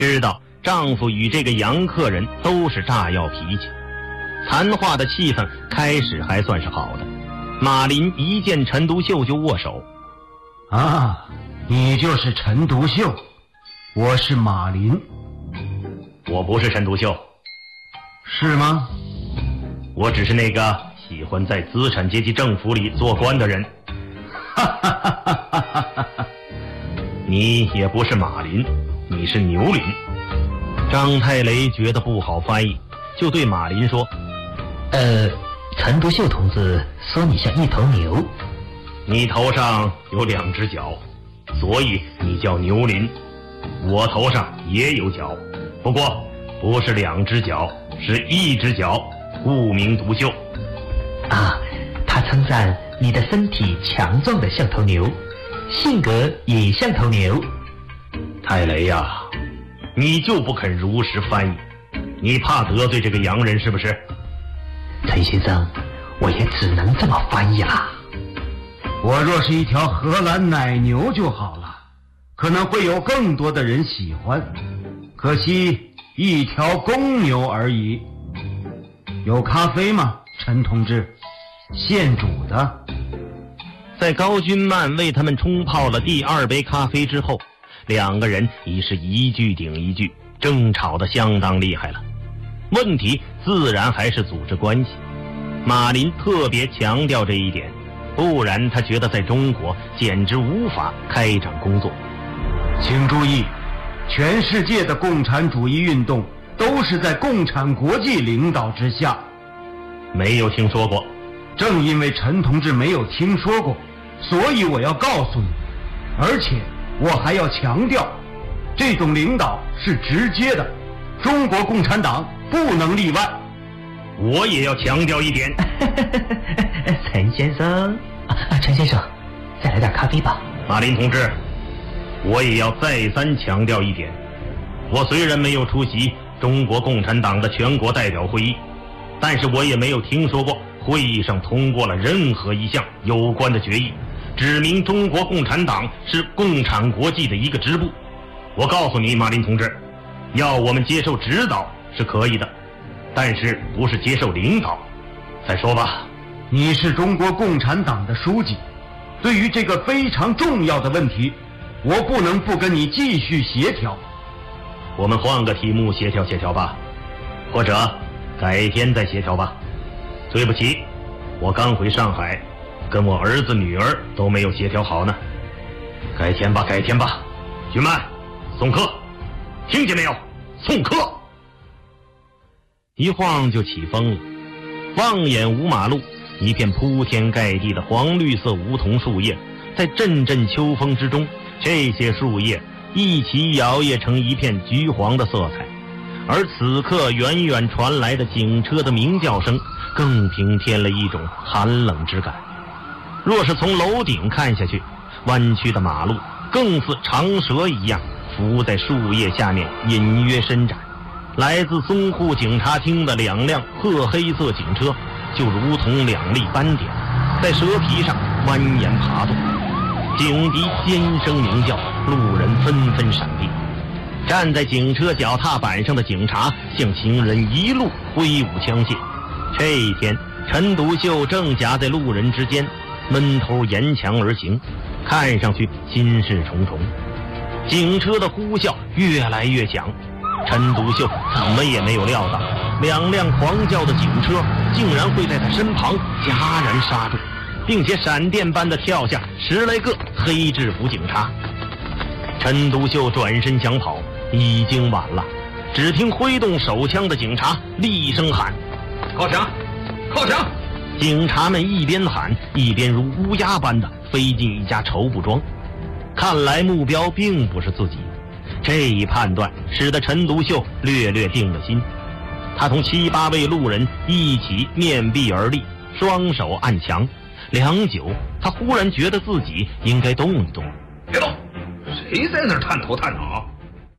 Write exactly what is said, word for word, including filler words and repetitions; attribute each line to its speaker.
Speaker 1: 知道丈夫与这个洋客人都是炸药脾气。谈话的气氛开始还算是好的，马林一见陈独秀就握手。
Speaker 2: 啊，你就是陈独秀，我是马林。
Speaker 1: 我不是陈独秀。
Speaker 2: 是吗？
Speaker 1: 我只是那个喜欢在资产阶级政府里做官的人。
Speaker 2: 哈哈哈哈哈哈！
Speaker 1: 你也不是马林，你是牛林。张太雷觉得不好翻译，就对马林说：
Speaker 3: 呃，陈独秀同志说你像一头牛。
Speaker 1: 你头上有两只脚，所以你叫牛林。我头上也有脚，不过不是两只脚，是一只脚，故名独秀。
Speaker 3: 啊，他称赞你的身体强壮的像头牛，性格也像头牛。
Speaker 1: 太雷呀、啊，你就不肯如实翻译，你怕得罪这个洋人是不是？
Speaker 3: 陈先生，我也只能这么翻译啦。
Speaker 2: 我若是一条荷兰奶牛就好了，可能会有更多的人喜欢。可惜一条公牛而已。有咖啡吗，陈同志？现煮的。
Speaker 1: 在高君曼为他们冲泡了第二杯咖啡之后，两个人已是一句顶一句，争吵得相当厉害了。问题自然还是组织关系，马林特别强调这一点，不然他觉得在中国简直无法开展工作。
Speaker 2: 请注意，全世界的共产主义运动都是在共产国际领导之下。
Speaker 1: 没有听说过。
Speaker 2: 正因为陈同志没有听说过，所以我要告诉你，而且我还要强调，这种领导是直接的，中国共产党不能例外。
Speaker 1: 我也要强调一点。
Speaker 3: 陈先生啊，陈先生，再来点咖啡吧。
Speaker 1: 马林同志，我也要再三强调一点，我虽然没有出席中国共产党的全国代表会议，但是我也没有听说过会议上通过了任何一项有关的决议，指明中国共产党是共产国际的一个支部。我告诉你，马林同志，要我们接受指导是可以的，但是不是接受领导。再说吧，
Speaker 2: 你是中国共产党的书记，对于这个非常重要的问题，我不能不跟你继续协调。
Speaker 1: 我们换个题目协调协调吧，或者改天再协调吧。对不起，我刚回上海，跟我儿子女儿都没有协调好呢。改天吧，改天吧。君曼，送客，听见没有？送客。一晃就起风了，望眼无马路，一片铺天盖地的黄绿色梧桐树叶，在阵阵秋风之中，这些树叶一起摇曳成一片橘黄的色彩。而此刻远远传来的警车的鸣叫声，更平添了一种寒冷之感。若是从楼顶看下去，弯曲的马路更似长蛇一样伏在树叶下面隐约伸展。来自淞沪警察厅的两辆褐黑色警车就如同两粒斑点，在蛇皮上蜿蜒爬动。警笛尖声鸣叫，路人纷纷闪避。站在警车脚踏板上的警察向行人一路挥舞枪械。这一天，陈独秀正夹在路人之间，闷头沿墙而行，看上去心事重重。警车的呼啸越来越响，陈独秀怎么也没有料到，两辆狂叫的警车竟然会在他身旁戛然刹住，并且闪电般地跳下十来个黑制服警察。陈独秀转身想跑，已经晚了。只听挥动手枪的警察厉声喊：靠墙，靠墙！警察们一边喊一边如乌鸦般的飞进一家绸布庄。看来目标并不是自己，这一判断使得陈独秀略略定了心。他同七八位路人一起面壁而立，双手按墙。良久，他忽然觉得自己应该动一动。
Speaker 4: 别动！谁在那儿探头探脑？